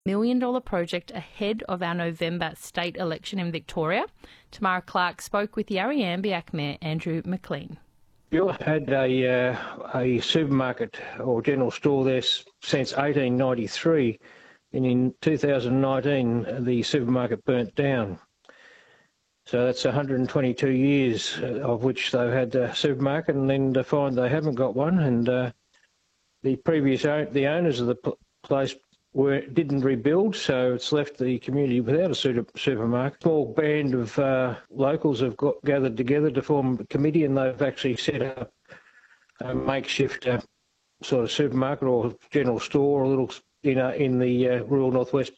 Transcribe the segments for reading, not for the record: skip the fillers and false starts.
$1 million project ahead of our November state election in Victoria. Tamara Clark spoke with Yarri Mayor Andrew McLean. Beulah had a supermarket or general store there since 1893, and in 2019 the supermarket burnt down. So that's 122 years of which they've had a supermarket, and then to find they haven't got one. And the owners of the place didn't rebuild, so it's left the community without a supermarket. A small band of locals have gathered together to form a committee, and they've actually set up a makeshift sort of supermarket or general store, in the Rural Northwest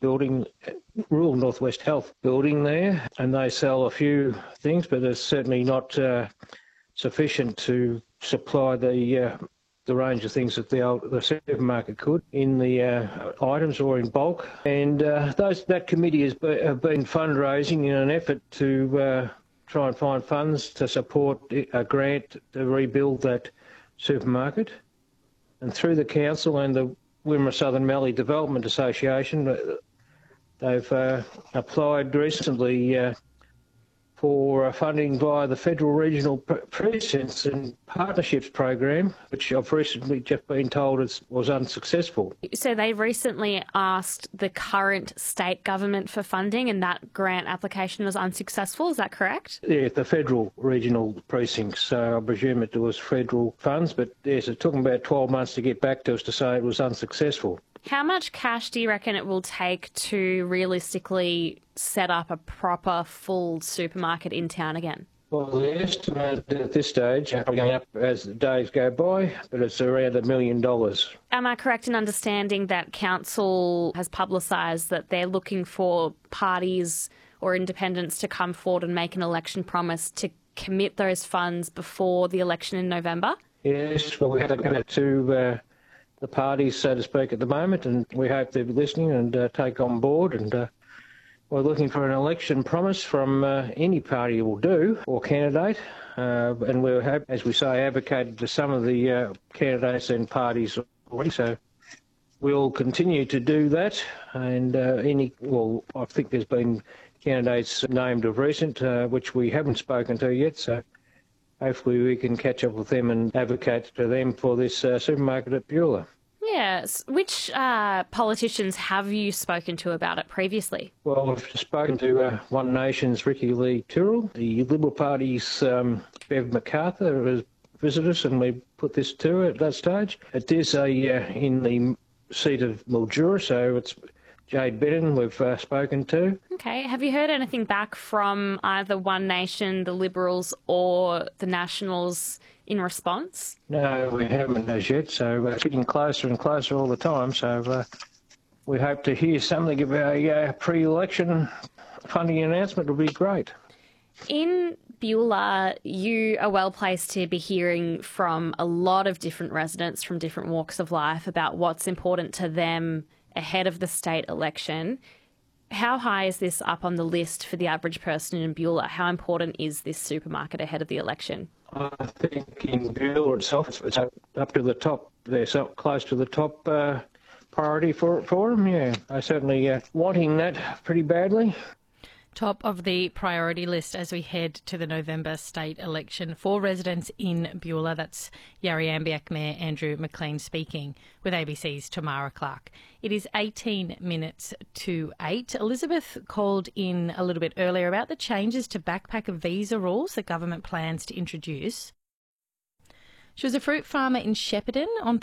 Health building there, and they sell a few things, but it's certainly not sufficient to supply the range of things that the supermarket could in the items or in bulk. And that committee have been fundraising in an effort to try and find funds to support a grant to rebuild that supermarket. And through the council and the Wimmera Southern Mallee Development Association, they've applied recently for funding via the Federal Regional Precincts and Partnerships Program, which I've recently just been told was unsuccessful. So they recently asked the current state government for funding, and that grant application was unsuccessful, is that correct? Yeah, the Federal Regional Precincts, so I presume it was federal funds, but yes, it took them about 12 months to get back to us to say it was unsuccessful. How much cash do you reckon it will take to realistically set up a proper full supermarket in town again? Well, the estimate at this stage are going up as the days go by, but it's around $1 million. Am I correct in understanding that council has publicised that they're looking for parties or independents to come forward and make an election promise to commit those funds before the election in November? Yes, well, we had to go to the parties, so to speak, at the moment, and we hope they'll be listening and take on board. And we're looking for an election promise from any party will do, or candidate. And we have, as we say, advocated to some of the candidates and parties already. So we'll continue to do that. And I think there's been candidates named of recent, which we haven't spoken to yet. So hopefully we can catch up with them and advocate to them for this supermarket at Beulah. Yes. Which politicians have you spoken to about it previously? Well, I've spoken to One Nation's Ricky Lee Tyrrell. The Liberal Party's Bev MacArthur has visited us, and we put this to her at that stage. It is in the seat of Mildura, so it's Jade Bennett we've spoken to. Okay. Have you heard anything back from either One Nation, the Liberals or the Nationals in response? No, we haven't as yet, so it's getting closer and closer all the time. So we hope to hear something about a pre-election funding announcement. Would be great. In Beulah, you are well placed to be hearing from a lot of different residents from different walks of life about what's important to them ahead of the state election. How high is this up on the list for the average person in Beulah? How important is this supermarket ahead of the election? I think in Beulah itself, it's up to the top. They're so close to the top priority for them. Yeah, they're certainly wanting that pretty badly. Top of the priority list as we head to the November state election for residents in Beulah. That's Yarri Mayor Andrew McLean speaking with ABC's Tamara Clark. It is 18 minutes to 8. Elizabeth called in a little bit earlier about the changes to backpacker visa rules the government plans to introduce. She was a fruit farmer in Shepparton on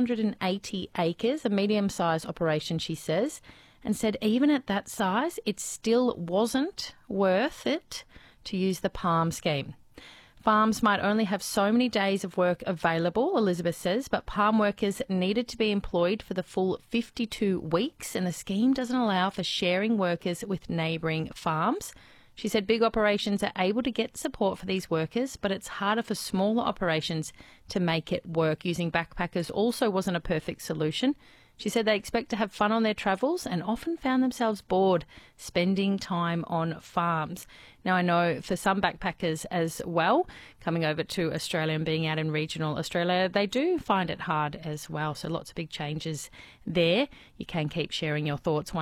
380 acres, a medium-sized operation, she says, and said even at that size, it still wasn't worth it to use the PALM scheme. Farms might only have so many days of work available, Elizabeth says, but PALM workers needed to be employed for the full 52 weeks, and the scheme doesn't allow for sharing workers with neighbouring farms. She said big operations are able to get support for these workers, but it's harder for smaller operations to make it work. Using backpackers also wasn't a perfect solution. She said they expect to have fun on their travels and often found themselves bored spending time on farms. Now, I know for some backpackers as well, coming over to Australia and being out in regional Australia, they do find it hard as well. So lots of big changes there. You can keep sharing your thoughts.